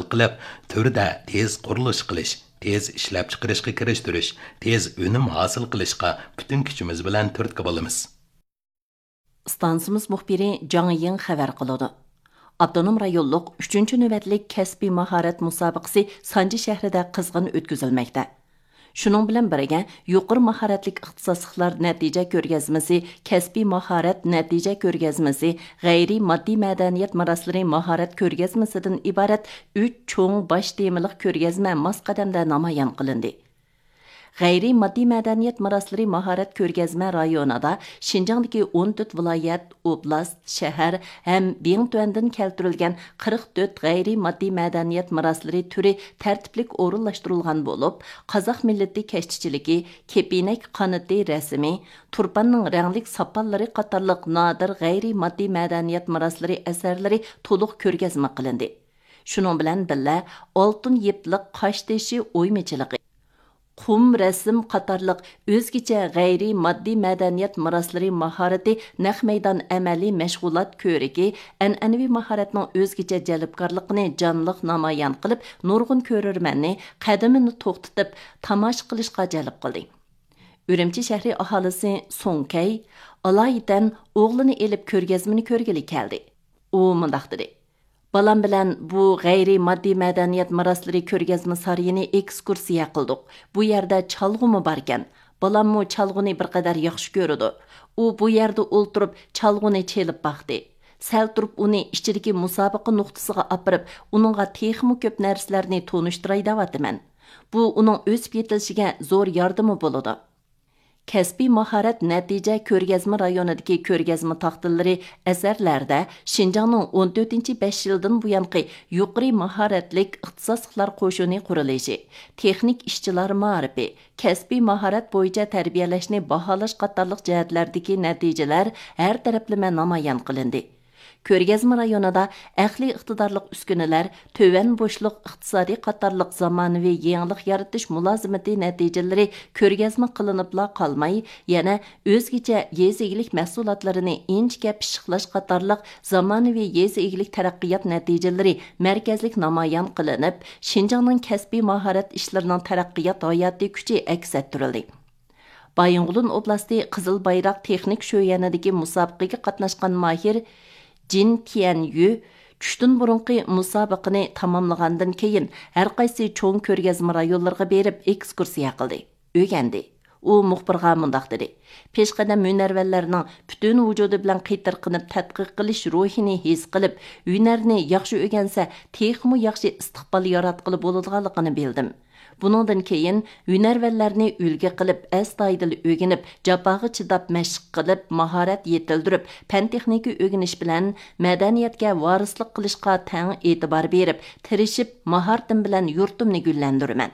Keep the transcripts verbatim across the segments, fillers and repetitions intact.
hal qilib, turda tez qurilish qilish, tez ishlab chiqarishga kirishtirish, tez unum hosil qilishga butun kuchimiz bilan turtki bo'lamiz. Stansimiz muxbiri Jang Ying xabar qiladi. Abdunum rayonluq uchinchi navbatlik kasbiy mahorat musobaqasi Sanji shahrida qizg'in o'tkazilmoqda. Shuning bilan birga yuqori mahoratlik ixtisosliklar natija ko'rgazmasi, kasbiy mahorat natija ko'rgazmasi, g'ayriy moddiy madaniyat maroslari mahorat ko'rgazmasidan iborat uch cho'ng bosh temaliq ko'rgazma mos qadamda namoyon qilindi. G'ayriy moddiy madaniyat maroslari mahorat ko'rgazma rayonida Shinjongdagi o'n to'rt viloyat, oblast, shahar ham Bingtuandan keltirilgan qirq to'rt g'ayriy moddiy madaniyat maroslari turi tartiblik o'rinlashtirilgan bo'lib, Qozoq millati kashtichiligi, kepinak qanoti rasmi, turpanning ranglik sapallari qatorliq nodir g'ayriy moddiy madaniyat maroslari asarlari to'liq ko'rgazma qilindi. Shuning bilan birga oltin yepliq qoshtashi o'ymichiligi, qum rasm qatorliq o'zgacha g'ayriy moddiy madaniyat maroslari mahorati naq maydon amaliy mashg'ulot ko'rigi an'anaviy mahoratning o'zgacha jalbkorligini jonliq namoyon qilib, nurg'un ko'rurmanni qadamini to'xtatib tomosha qilishga jalb qildi. Urumchi shahri aholisi So'ngkay aloyidan o'g'lini elib ko'rgazmani ko'rgili keldi. U mundaq dedi: Balam bilan bu g'ayriy moddiy madaniyat maroslari ko'rgazma sarayini ekskursiya qildik. Bu yerda chalg'umi barkan. Balammu chalg'uni bir qadar yaxshi ko'rdi. U bu yerda o'ltirib chalg'uni chelib baqdi. Sal turib uni ichidagi musobaqa nuqtasiga apirib, uningga texmi ko'p narsalarni tonishtiray deyapman. Bu uning o'sib yetilishiga zo'r yordami bo'ladi. Kasbiy mahorat natija ko'rgazma rayonidagi ko'rgazma taqdillari asarlarda Shinjongning o'n to'rtinchi besh yildan buyanqi yuqori mahoratlik ixtisosliklar qo'shini qurilishi, texnik ishchilar ma'rifi, kasbiy mahorat bo'yicha tarbiyalashni baholash qatorliq jihatlardagi natijalar har taraflama namoyon qilindi. Ko'rgazma rayonida aqliy iqtidorliq uskunalar, töven bo'shliq iqtisodiy qatorliq zamonaviy yangilik yaratish mulozimati natijalari ko'rgazma qilinibla qolmay, yana o'zgacha yezigilik mahsulotlarini inchga pishiqlash qatorliq zamonaviy yezigilik taraqqiyot natijalari markazlik namoyon qilinib, Shinjongning kasbiy mahorat ishlarining taraqqiyot hayoti kuchi aks ettirildi. Baying'ulun oblasti Qizil Bayroq texnik sho'yanidagi musobaqaga qatnashgan mahir Jin Tianyu tushdan burunqi musobaqani tamomlagandan keyin har qaysi cho'ng ko'rgazma rayonlarga berib ekskursiya qildi, o'rgandi. U muxbirga mundaq dedi: Peshqadam hunarvanlarning butun vujudi bilan qitirqinib tadqiq qilish ruhini his qilib, hunarni yaxshi o'rgansa, texmi yaxshi istiqbol yaratqili bo'ladiganligini bildim. Buningdan keyin hunarvanlarni ulgi qilib, astoydil o'rganib, jafoga chidab mashq qilib, mahorat yetildirib, fan texnika o'rganish bilan madaniyatga varislik qilishga tang e'tibor berib, tirishib, mahoratim bilan yurtimni gullendiraman.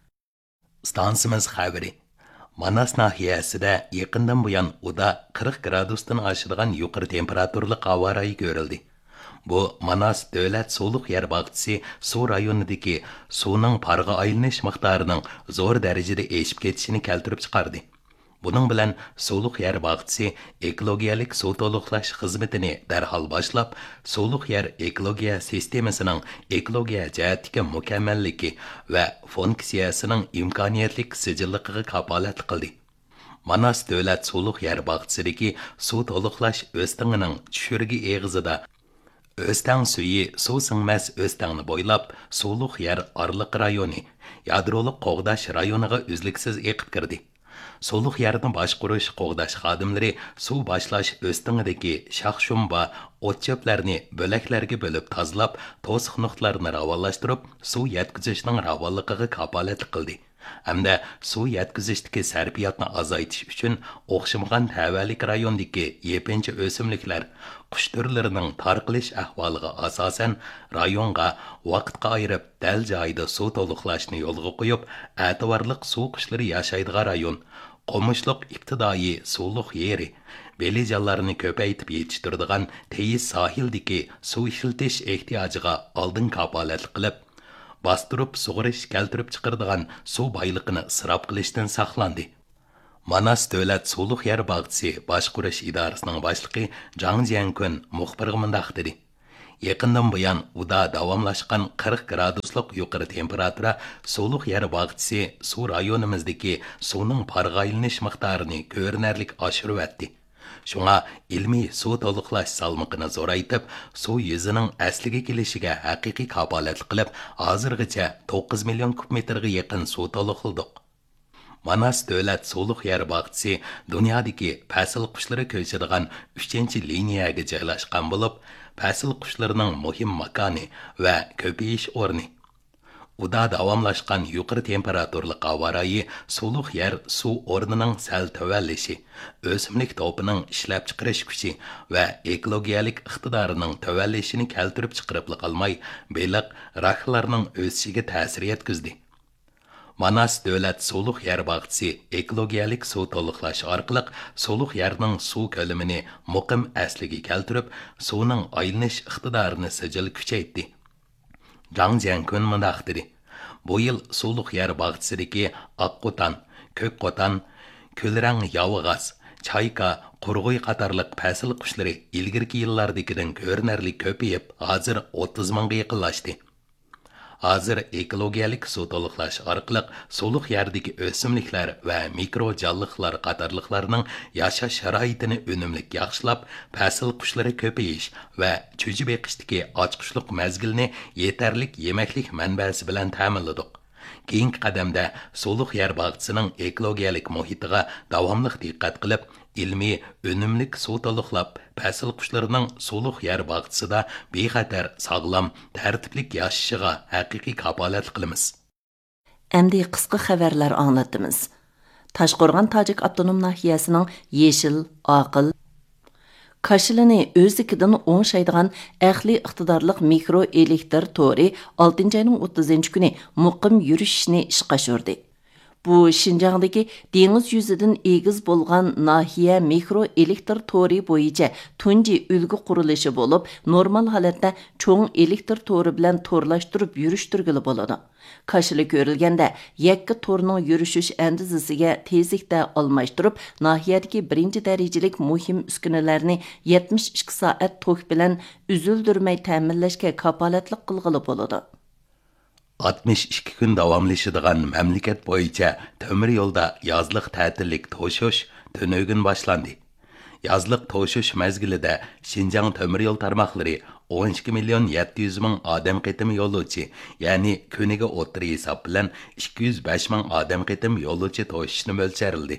Stansimiz xabari Manas nahiyasida yaqindan buyon uda qirq gradusdan oshadigan yuqori temperaturli havo rayi ko'rildi. Bu Manas davlat suvliq yer bog'chisi suv rayonidagi suvning parga aylanish miqdorining zo'r darajada eshib ketishini keltirib chiqardi. Buning bilan suvliq yer bog'chisi ekologiyalik suv to'liqlash xizmatini darhol boshlab, suvliq yer ekologiya sistemasining ekologiya jihatdagi mukammalligi va funksiyasining imkoniyatli sijilligiga kafolat qildi. Manas davlat suvliq yer bog'chisidagi suv to'liqlash o'stingining tushurgi eg'izida O'stang suyi suv singmas o'stangni bo'ylab suvliq yer orliq rayoni, yadroliq qo'g'dash rayoniga uzluksiz eqib kirdi. Suvliq yerni boshqarish qo'g'dash xodimlari suv boshlash o'stingidagi shaxshumba o'tchoplarni bo'laklarga bo'lib tozalab, to'siq nuqtalarni ravolashtirib, suv yetkazishning ravolligiga kafolat qildi. Hamda suv yetkazishdagi sarfiyatni azaytish uchun o'xshamagan tavallik rayondagi yepinchi o'simliklar, qush turlarining tarqalish ahvoliga asosan rayonga vaqtga ayirib dal joyida suv to'liqlashni yo'lga qo'yib, e'tiborliq suv qushlari yashaydigan rayon, qo'mishliq ibtidoiy suvliq yeri, belijonlarni ko'paytib yetishtiradigan teyiz sohildagi suv ishiltish ehtiyojiga oldin kafolat qilib, bastırıp sug'urish keltirib chiqaradigan suv boyliqini isrof qilishdan saqlandi. Manas davlat suvliq yer bog'chisi boshqarish idorasining boshlig'i Jang Jiankun muxbirga mundaq dedi: Yaqindan buyon uda davomlashgan qirq gradus graduslik yuqori temperatura sovuq yer bog'chisi suv rayonimizdagi suvning parg'aylanish miqdorini ko'rinarlik oshirib Шуңа ilmiy suv to'liqlash salmoqini zo'raytib, suv yuzining asliga kelishiga haqiqiy kapolat qilib, hozirgacha to'qqiz million kub metrga yaqin suv to'liqladik. Manas davlat suvliq yer bog'chisi dunyodagi fasil qushlari ko'chadigan uchinchi liniyaga joylashgan bo'lib, fasil qushlarining muhim makoni va ko'payish o'rni. Uda davamlaşqan yuqori temperaturlik havorayi suluq yer suv o'rnining sal tövəlləşi, o'simlik to'pining ishlab chiqarish kuchi va ekologiyalik iqtidorining tövəlləşini keltirib chiqarib qolmay, beliq raxlarning o'sishiga ta'sir yetkazdi. Manas davlat suluq yer bog'chisi ekologiyalik suv to'liqlash orqali suluq yerning suv ko'lamini muqim asliga keltirib, suvning aylanish iqtidorini sijil kuchaytdi. Zhang Jiankun mundaq dedi. Bu yil suluq yer bog'chisidagi oqqo'tan, ko'kqo'tan, ko'lrang yovig'as, chayka, qurg'uy qatorliq fasil qushlari ilgirki yillardagidan ko'rinarli ko'payib, hozir o'ttiz mingga yaqinlashdi. Hozir ekologiyalik suv to'liqlash orqali suluq yerdagi o'simliklar va mikro jonliqlar qatorliqlarning yashash sharoitini unumli yaxshilab, fasil qushlari ko'payish va cho'ji beqishdagi ochqishliq mazgilni yetarlik yemaklik manbasi bilan ta'minladik. Keyingi qadamda suluq yer bog'chisining ekologiyalik muhitiga davomli diqqat qilib, ilmiy unumlik suv to'liqlab, fasil qushlarining suluq yer bog'chisida bexatar, sog'lom, tartiblik yashashiga haqiqiy kapolat qilamiz. Endi qisqa xabarlar anglatamiz. Toshqo'rg'on Tojik avtonom nahiyasining yeshil, oqil Kaşilini o'zlikidan o'ngshaydigan ahli iqtidorliq mikro elektr to'ri oltinchi ayning o'ttizinchi kuni muqim yurishni ishga oshirdi. Bu Şinjan'daki deniz yüzüdün egiz bolğan nahiye mikro elektr tori boyunca tunji ülgü qurilishi bo'lib, normal holatda cho'ng elektr tori bilan torlashtirib yurishtirgili bo'ladi. Kaşili ko'rilganda yakka torning yurishish andizasiga tezlikda almashtirib, nahiyadagi birinchi darajalik muhim uskunalarni yetmish ikki soat tok bilan üzüldürmay ta'minlashga kapolatlik qilgili bo'ladi. altmış iki kun davomlashadigan mamlakat bo'yicha temir yo'lda yozliq ta'tillik to'shish tunugun boshlandi. Yozliq to'shish mezgilida Şinjan temir yo'l tarmoqlari o'n ikki million yetti yuz ming odam qatimi yo'lovchi, ya'ni kuniga o'ttir hisob bilan ikki yuz besh ming odam qatim yo'lovchi to'shishni mo'ljallandi.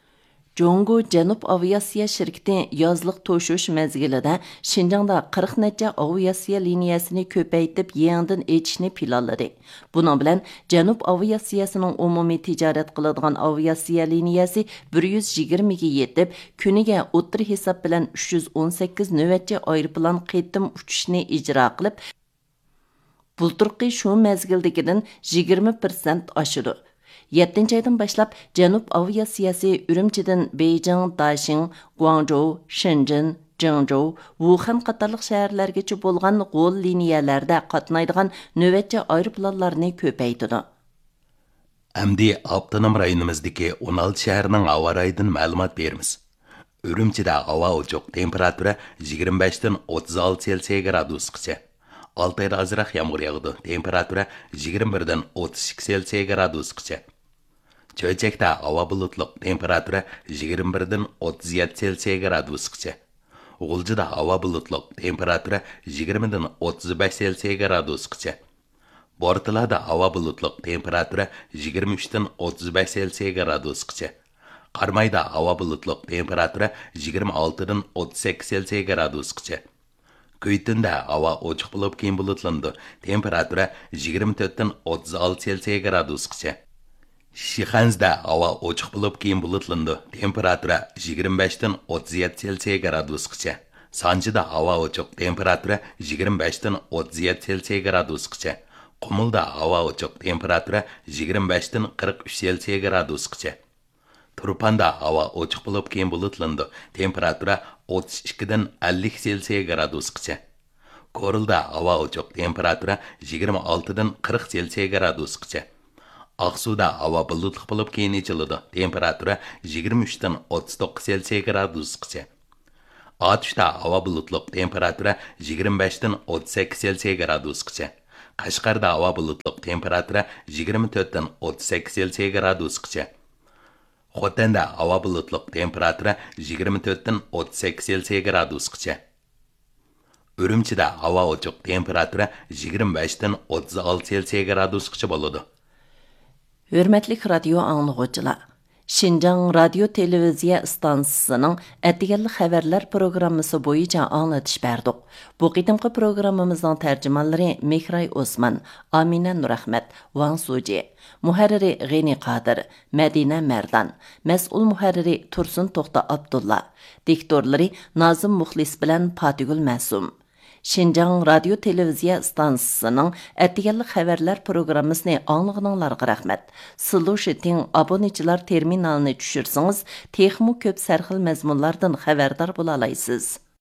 Jongo Janub aviasiya şirketi yazlıq to'shish mezgilida Şinjanda qirq necha aviasiya liniyasini ko'paytib yangidan etishni planladi. Bunun bilan Janub aviasiyasining umumiy tijorat qiladigan aviasiya liniyasi bir yuz yigirma ga yetib, kuniga o'ttir hisob bilan uch yuz o'n sakkiz navbatchi aeroplan qatim uchishni ijro qilib, bulturqi shu mezgildagidan yigirma foiz oshdi. yettinchi aydan boshlab Janub aviasiyasi Ürümchidan Beijing, Daxing, Guangzhou, Shenzhen, Zhengzhou, Wuhan qatorliq shaharlargacha bo'lgan g'ol liniyalarda qatnaydigan navbatchi aeroplanlarni ko'paytirdi. Amdi avtonom rayonimizdagi o'n olti shaharning havo rayidan ma'lumot beramiz. Ürümchida havo ochiq, temperatura yigirma besh dan o'ttiz olti selsiya gradusgacha. Altayda azroq yomg'ir yog'di, temperatura yigirma bir dan o'ttiz ikki selsiya gradusgacha. Cho'chakda havo bulutliq, temperatura yigirma bir dan o'ttiz yetti selsiya gradusgacha. G'uljida havo bulutliq, temperatura yigirma dan o'ttiz besh selsiya gradusgacha. Bortilada havo bulutliq, temperatura yigirma uch dan o'ttiz besh selsiya gradusgacha. Qarmayda havo bulutliq, temperatura yigirma olti dan o'ttiz sakkiz selsiya gradusgacha. Kuytinda havo ochiq bo'lib keyin bulutlandi, temperatura yigirma to'rt dan o'ttiz olti selsiya gradusgacha. Shixanzda havo ochiq bo'lib keyin bulutlandi, temperatura yigirma besh dan o'ttiz yetti selsiya gradusgacha. Sanjida havo ochiq, temperatura yigirma besh dan o'ttiz yetti selsiya gradusgacha. Qumulda havo ochiq, temperatura yigirma besh dan qirq uch selsiya gradusgacha. Turpanda havo ochiq bo'lib keyin bulutlandi, temperatura o'ttiz ikki dan ellik selsiya gradusgacha. Korilda havo ochiq, temperatura yigirma olti dan qirq selsiya gradusgacha. Aqsuda havo bulutli bo'lib keyin ichiladi, temperatura yigirma uch dan o'ttiz to'qqiz selsiya gradusgacha. Otishda havo bulutli, temperatura yigirma besh dan o'ttiz sakkiz selsiya gradusgacha. Qashqarda havo bulutliq, temperatura yigirma to'rtdan o'ttiz sakkiz Selsiy gradusgacha. Xotanda havo bulutliq, temperatura yigirma to'rtdan o'ttiz sakkiz Selsiy gradusgacha. Urumchida havo ochiq, temperatura yigirma beshdan o'ttiz olti Selsiy gradusgacha bo'ladi. Hürmetlik radio anlıqçılar. Şinjan Radio Televiziya stansiyasının ətiyəlli xəbərlər proqramısı boyunca anlatış berdik. Bu qitimqi proqramımızın tərcümanları Mehray Osman, Amina Nurahmet, Van Suci, muharriri G'eni Qadir, Madina Merdan, mas'ul muharriri Tursun To'xta Abdulla, diktorları Nazım Muxlis bilan Patigul Masum. Şinjan Radio Televiziya stansiyasının ətiyəlli xəbərlər proqramısını anlığınlarga rəhmət. Sıluşitin abonəçilər terminalını düşürsünüz, texmu köp sərxil məzmunlardan xəbərdar bulalaysınız.